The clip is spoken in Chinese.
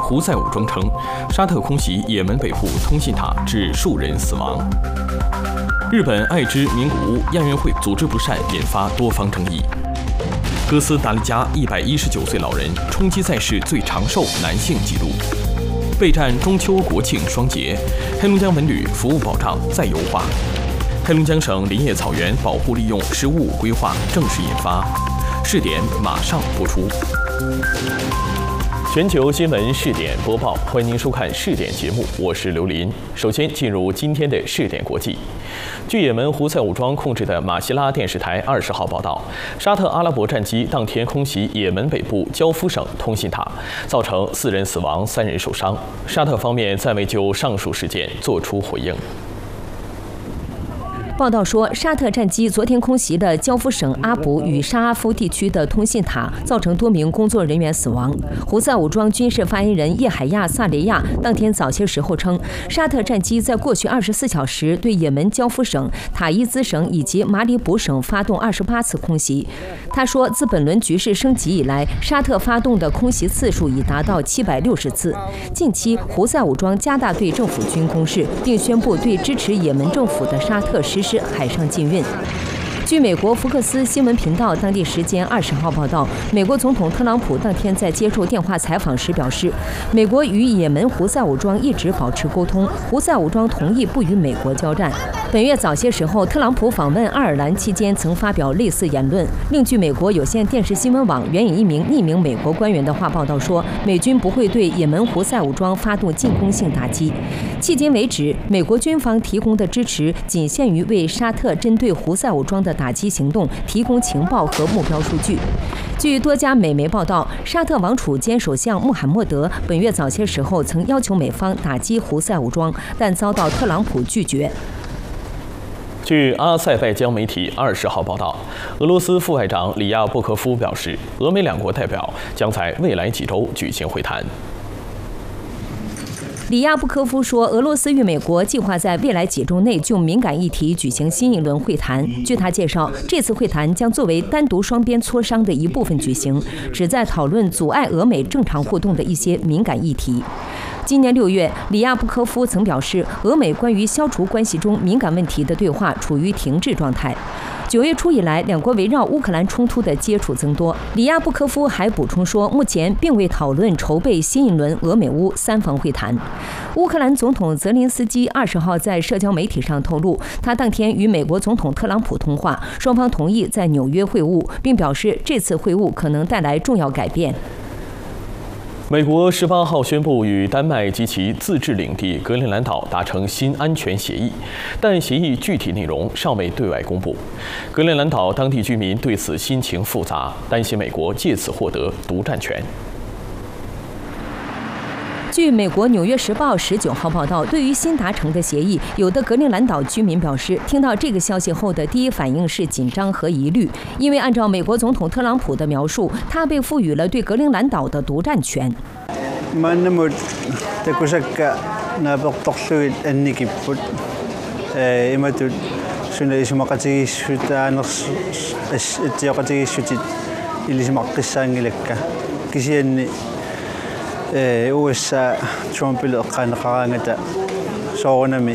胡塞武装称，沙特空袭也门北部通信塔，致数人死亡。日本爱知名古屋亚运会组织不善引发多方争议。哥斯达黎加119岁老人冲击赛事最长寿男性纪录。备战中秋国庆双节，黑龙江文旅服务保障再优化。黑龙江省林业草原保护利用“十5+5”规划正式印发，试点马上播出。全球新闻试点播报，欢迎您收看试点节目，我是刘林。首先进入今天的试点国际。据也门胡塞武装控制的马希拉电视台20号报道，沙特阿拉伯战机当天空袭也门北部焦夫省通信塔，造成4人死亡、3人受伤。沙特方面暂未就上述事件作出回应。 报道说，沙特战机昨天空袭的焦夫省阿卜与沙阿夫地区的通信塔，造成多名工作人员死亡。胡塞武装军事发言人叶海亚·萨雷亚当天早些时候称，沙特战机在过去24小时对也门焦夫省、塔伊兹省以及马里卜省发动28次空袭。他说，自本轮局势升级以来，沙特发动的空袭次数已达到760次。近期，胡塞武装加大对政府军攻势，并宣布对支持也门政府的沙特实施海上禁运。据美国福克斯新闻频道当地时间20号报道，美国总统特朗普当天在接受电话采访时表示，美国与也门胡塞武装一直保持沟通，胡塞武装同意不与美国交战。本月早些时候，特朗普访问爱尔兰期间曾发表类似言论。另据美国有线电视新闻网援引一名匿名美国官员的话报道说，美军不会对也门胡塞武装发动进攻性打击。迄今为止，美国军方提供的支持仅限于为沙特针对胡塞武装的打击行动提供情报和目标数据。据多家美媒报道，沙特王储兼首相穆罕默德本月早些时候曾要求美方打击胡塞武装，但遭到特朗普拒绝。 据阿塞拜疆媒体20号报道，俄罗斯副外长里亚布科夫表示，俄美两国代表将在未来几周举行会谈。 里亚布科夫说，俄罗斯与美国计划在未来几周内就敏感议题举行新一轮会谈。据他介绍，这次会谈将作为单独双边磋商的一部分举行，旨在讨论阻碍俄美正常互动的一些敏感议题。今年6月，里亚布科夫曾表示，俄美关于消除关系中敏感问题的对话处于停滞状态。9月初以来，两国围绕乌克兰冲突的接触增多。里亚布科夫还补充说，目前并未讨论筹备新一轮俄美乌3方会谈。乌克兰总统泽连斯基20号在社交媒体上透露，他当天与美国总统特朗普通话，双方同意在纽约会晤，并表示这次会晤可能带来重要改变。 美国18号宣布与丹麦及其自治领地格陵兰岛达成新安全协议，但协议具体内容尚未对外公布。格陵兰岛当地居民对此心情复杂，担心美国借此获得独占权。 据美国《纽约时报》19号报道，对于新达成的协议，有的格陵兰岛居民表示，听到这个消息后的第一反应是紧张和疑虑，因为按照美国总统特朗普的描述，他被赋予了对格陵兰岛的独占权。 USA Trumpille qanaqarangata soorunami